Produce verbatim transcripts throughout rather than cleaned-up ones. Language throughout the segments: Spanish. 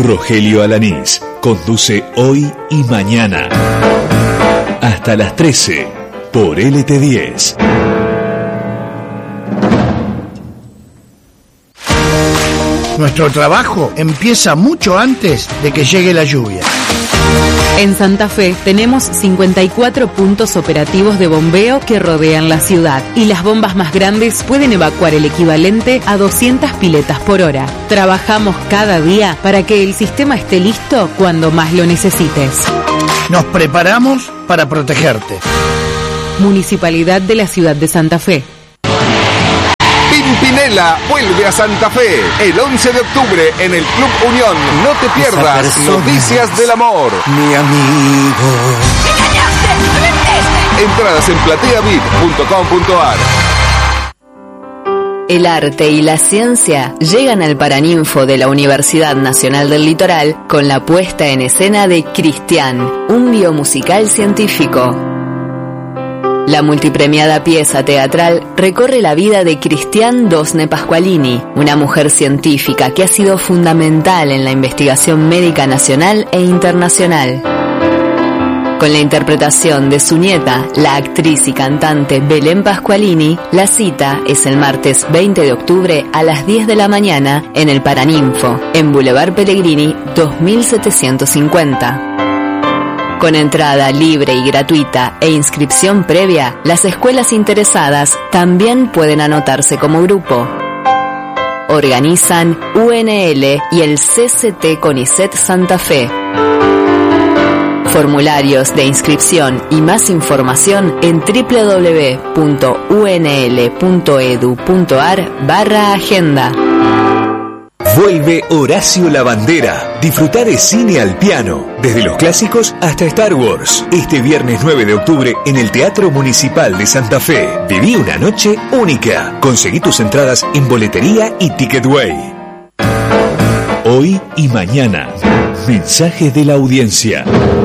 Rogelio Alanís conduce Hoy y Mañana. Hasta las trece por L T diez. Nuestro trabajo empieza mucho antes de que llegue la lluvia. En Santa Fe tenemos cincuenta y cuatro puntos operativos de bombeo que rodean la ciudad y las bombas más grandes pueden evacuar el equivalente a doscientas piletas por hora. Trabajamos cada día para que el sistema esté listo cuando más lo necesites. Nos preparamos para protegerte. Municipalidad de la Ciudad de Santa Fe. Pimpinela vuelve a Santa Fe el once de octubre en el Club Unión. No te pierdas Noticias del Amor. Mi amigo. Entradas en platea v i p punto com punto a r. El arte y la ciencia llegan al Paraninfo de la Universidad Nacional del Litoral con la puesta en escena de Cristian, un biomusical científico. La multipremiada pieza teatral recorre la vida de Cristian Dosne Pasqualini, una mujer científica que ha sido fundamental en la investigación médica nacional e internacional. Con la interpretación de su nieta, la actriz y cantante Belén Pasqualini, la cita es el martes veinte de octubre a las diez de la mañana en el Paraninfo, en Boulevard Pellegrini dos mil setecientos cincuenta. Con entrada libre y gratuita e inscripción previa, las escuelas interesadas también pueden anotarse como grupo. Organizan U N L y el C C T CONICET Santa Fe. Formularios de inscripción y más información en doble u doble u doble u punto u n l punto e d u punto a r barra agenda. Vuelve Horacio Lavandera. Disfruta de cine al piano, desde los clásicos hasta Star Wars. Este viernes nueve de octubre en el Teatro Municipal de Santa Fe. Viví una noche única. Conseguí tus entradas en boletería y Ticketway. Hoy y mañana. Mensajes de la audiencia.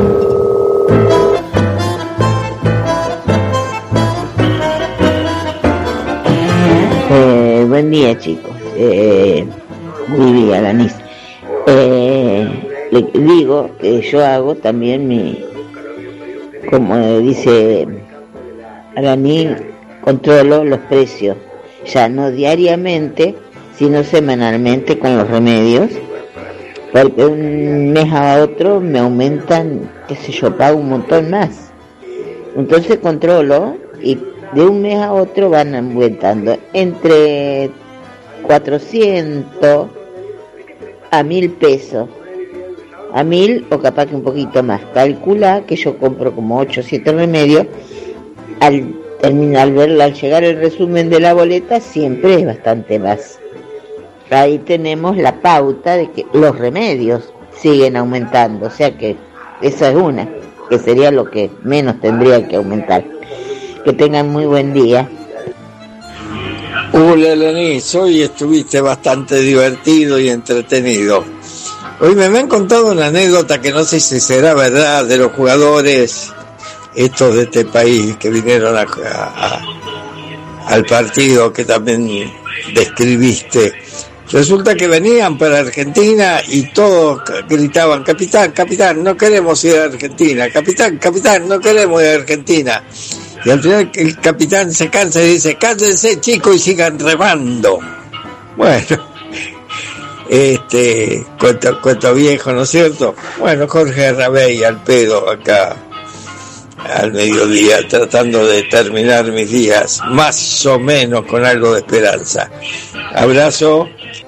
Eh, buen día, chicos. Eh, Vivi Alanís. Eh, le digo que yo hago también mi, como dice Alanís, controlo los precios, ya no diariamente, sino semanalmente con los remedios, porque un mes a otro me aumentan, qué sé yo, pago un montón más. Entonces controlo y de un mes a otro van aumentando entre cuatrocientos a mil pesos, a mil o capaz que un poquito más. Calcula que yo compro como ocho o siete remedios. Al terminar, al verla, al llegar el resumen de la boleta, siempre es bastante más. Ahí tenemos la pauta de que los remedios siguen aumentando, o sea que esa es una, que sería lo que menos tendría que aumentar. Que tengan muy buen día. Hola, Alanís, hoy estuviste bastante divertido y entretenido. Hoy me, me han contado una anécdota que no sé si será verdad, de los jugadores estos de este país que vinieron a, a, a, al partido que también describiste. Resulta que venían para Argentina y todos gritaban: capitán, capitán, no queremos ir a Argentina, capitán, capitán, no queremos ir a Argentina. Y al final el capitán se cansa y dice: cállense, chicos, y sigan remando. Bueno, este, cuento, cuento viejo, ¿no es cierto? Bueno, Jorge Rabey al pedo acá, al mediodía, tratando de terminar mis días, más o menos con algo de esperanza. Abrazo.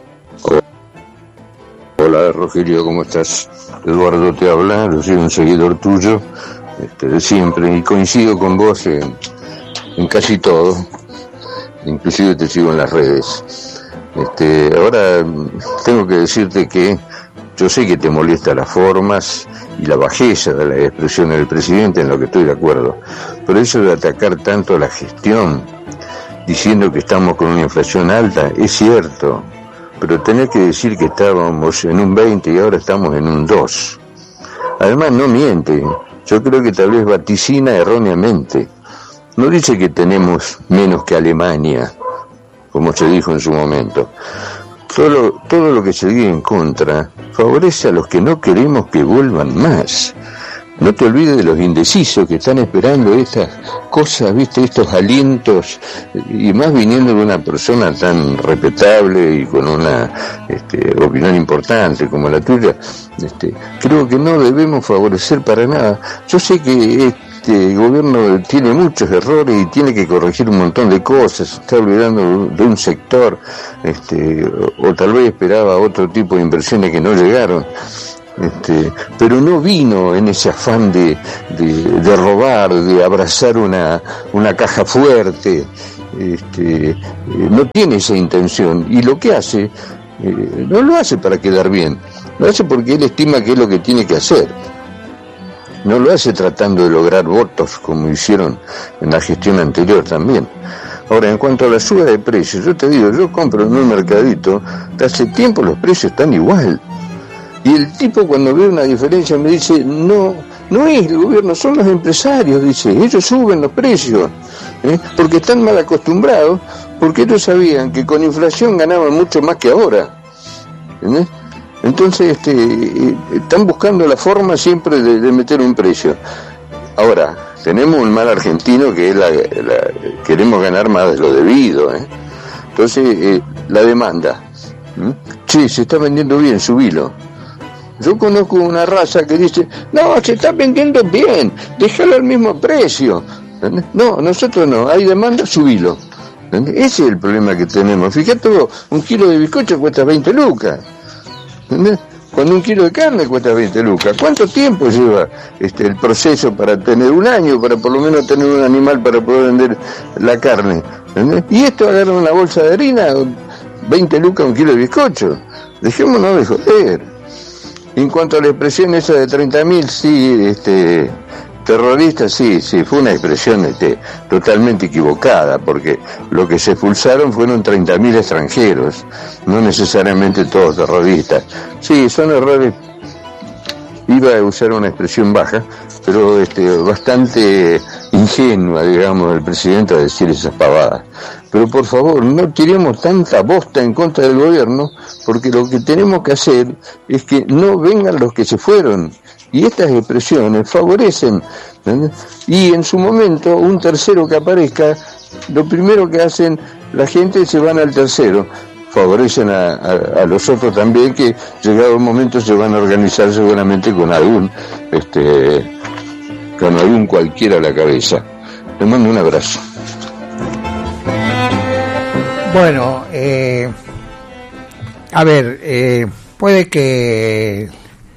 Hola, Rogelio, ¿cómo estás? Eduardo te habla, yo soy un seguidor tuyo. Este, de siempre, y coincido con vos en, en casi todo, inclusive te sigo en las redes. Este, ahora tengo que decirte que yo sé que te molesta las formas y la bajeza de las expresiones del presidente, en lo que estoy de acuerdo, pero eso de atacar tanto a la gestión, diciendo que estamos con una inflación alta, es cierto, pero tenés que decir que estábamos en un veinte y ahora estamos en un dos. Además no miente. Yo creo que tal vez vaticina erróneamente. No dice que tenemos menos que Alemania, como se dijo en su momento. todo lo, todo lo que se diga en contra favorece a los que no queremos que vuelvan más. No te olvides de los indecisos que están esperando estas cosas, viste, estos alientos, y más viniendo de una persona tan respetable y con una este, opinión importante como la tuya. Este, creo que no debemos favorecer para nada. Yo sé que este gobierno tiene muchos errores y tiene que corregir un montón de cosas, se está olvidando de un sector, este, o, o tal vez esperaba otro tipo de inversiones que no llegaron. Este, pero no vino en ese afán de, de, de robar, de abrazar una, una caja fuerte, este, eh, no tiene esa intención, y lo que hace, eh, no lo hace para quedar bien, lo hace porque él estima que es lo que tiene que hacer, no lo hace tratando de lograr votos como hicieron en la gestión anterior también. Ahora, en cuanto a la suba de precios, yo te digo, yo compro en un mercadito, de hace tiempo los precios están igual. Y el tipo, cuando ve una diferencia, me dice, no, no es el gobierno, son los empresarios, dice, ellos suben los precios, ¿eh? porque están mal acostumbrados, porque ellos sabían que con inflación ganaban mucho más que ahora. ¿eh? Entonces, este, eh, están buscando la forma siempre de, de meter un precio. Ahora, tenemos un mal argentino que es la, la queremos ganar más de lo debido. ¿eh? Entonces, eh, la demanda. ¿eh? Sí, se está vendiendo bien, subilo. Yo conozco una raza que dice, no, se está vendiendo bien, déjalo al mismo precio. ¿Entendés? No, nosotros no, hay demanda, subilo. ¿Entendés? Ese es el problema que tenemos. Fíjate, un kilo de bizcocho cuesta veinte lucas. ¿Entendés? Cuando un kilo de carne cuesta veinte lucas. ¿Cuánto tiempo lleva este el proceso para tener un año, para por lo menos tener un animal para poder vender la carne? ¿Entendés? Y esto agarra una bolsa de harina, veinte lucas un kilo de bizcocho. Dejémonos de joder. En cuanto a la expresión esa de treinta mil, sí, este, terroristas, sí, sí, fue una expresión este, totalmente equivocada, porque lo que se expulsaron fueron treinta mil extranjeros, no necesariamente todos terroristas. Sí, son errores, iba a usar una expresión baja, pero este, bastante ingenua, digamos, del presidente a decir esas pavadas. Pero por favor, no tiremos tanta bosta en contra del gobierno, porque lo que tenemos que hacer es que no vengan los que se fueron. Y estas expresiones favorecen, ¿entendés? Y en su momento, un tercero que aparezca, lo primero que hacen la gente se van al tercero. Favorecen a, a, a los otros también, que llegado el momento se van a organizar seguramente con algún, este, con algún cualquiera a la cabeza. Les mando un abrazo. Bueno, eh, a ver, eh, puede que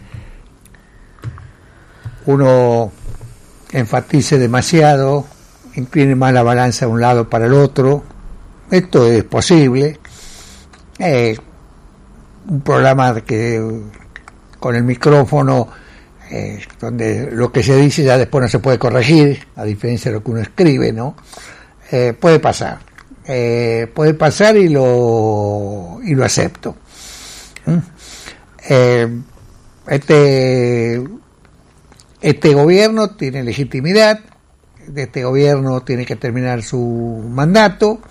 uno enfatice demasiado, incline más la balanza de un lado para el otro. Esto es posible. Eh, un programa que con el micrófono, eh, donde lo que se dice ya después no se puede corregir, a diferencia de lo que uno escribe, ¿no? Eh, puede pasar. Eh, puede pasar y lo y lo acepto. ¿Mm? Eh, este este gobierno tiene legitimidad, este gobierno tiene que terminar su mandato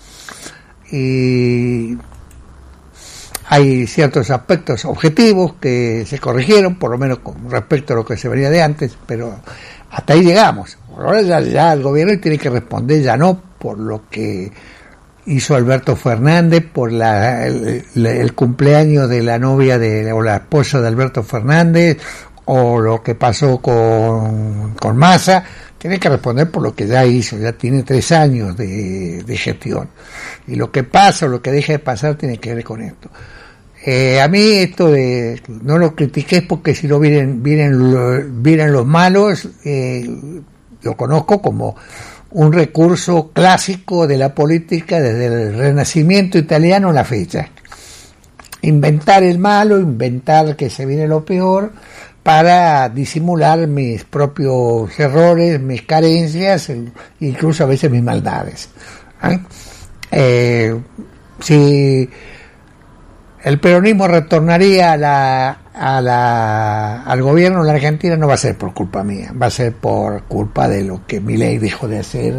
y hay ciertos aspectos objetivos que se corrigieron, por lo menos con respecto a lo que se venía de antes, pero hasta ahí llegamos. Ahora ya, ya el gobierno tiene que responder, ya no por lo que hizo Alberto Fernández, por la, el, el cumpleaños de la novia de, o la esposa de Alberto Fernández, o lo que pasó con, con Massa. Tiene que responder por lo que ya hizo, ya tiene tres años de, de gestión. Y lo que pasa o lo que deja de pasar tiene que ver con esto. Eh, a mí esto de, no lo critiqué porque si lo vienen, vienen, lo, vienen los malos, eh, lo conozco como un recurso clásico de la política desde el Renacimiento italiano a la fecha. Inventar el malo, inventar que se viene lo peor para disimular mis propios errores, mis carencias, incluso a veces mis maldades. ¿Eh? Eh, si el peronismo retornaría a la, a la, al gobierno de la Argentina, no va a ser por culpa mía, va a ser por culpa de lo que Milei dejó de hacer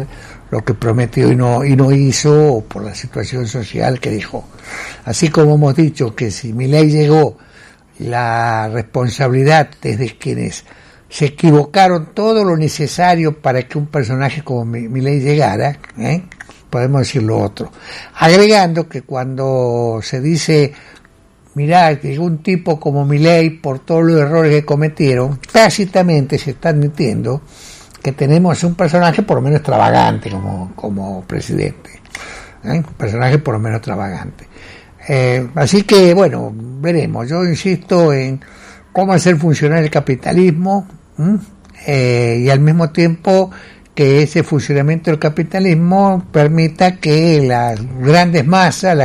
lo que prometió y no y no hizo, o por la situación social que dejó. Así como hemos dicho que si Milei llegó, la responsabilidad desde quienes se equivocaron todo lo necesario para que un personaje como Milei llegara, ¿eh? Podemos decir lo otro. Agregando que cuando se dice, mirá, llegó un tipo como Milei por todos los errores que cometieron, tácitamente se está admitiendo que tenemos un personaje por lo menos extravagante como, como presidente, ¿eh? Un personaje por lo menos extravagante. Eh, así que, bueno, veremos. Yo insisto en cómo hacer funcionar el capitalismo, eh, y al mismo tiempo que ese funcionamiento del capitalismo permita que las grandes masas, la